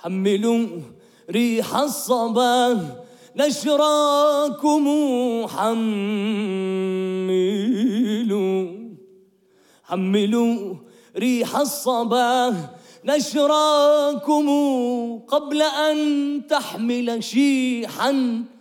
حملوا ريح الصباح نشراكم، حملوا ريح الصباح نشراكم قبل أن تحمل شيحا